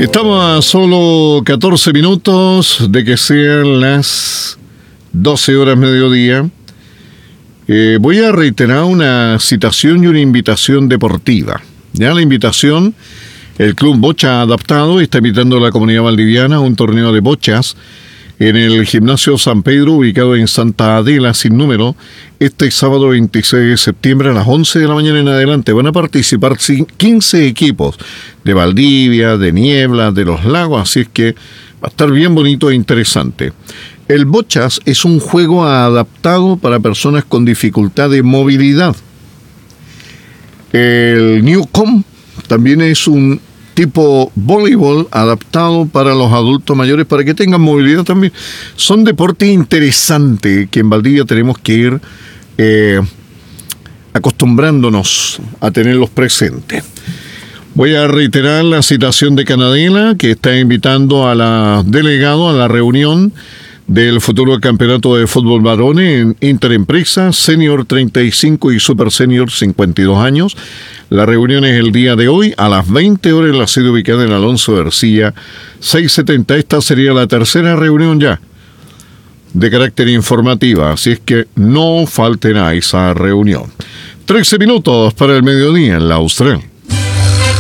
Estamos a solo 14 minutos de que sean las 12 horas mediodía. Voy a reiterar una citación y una invitación deportiva. Ya la invitación, el Club Bocha Adaptado está invitando a la comunidad valdiviana a un torneo de bochas en el Gimnasio San Pedro, ubicado en Santa Adela, sin número, este sábado 26 de septiembre a las 11 de la mañana en adelante. Van a participar 15 equipos de Valdivia, de Niebla, de Los Lagos, así es que va a estar bien bonito e interesante. El bochas es un juego adaptado para personas con dificultad de movilidad. El Newcomb también es un tipo voleibol adaptado para los adultos mayores para que tengan movilidad también. Son deportes interesantes que en Valdivia tenemos que ir acostumbrándonos a tenerlos presentes. Voy a reiterar la citación de Canadela, que está invitando a la delegado a la reunión del futuro campeonato de fútbol varones en Interempresa, Senior 35 y Super Senior 52 años. La reunión es el día de hoy a las 20 horas en la sede ubicada en Alonso de Ercilla 670. Esta sería la tercera reunión ya de carácter informativa, así es que no falten a esa reunión. 13 minutos para el mediodía en la Austral.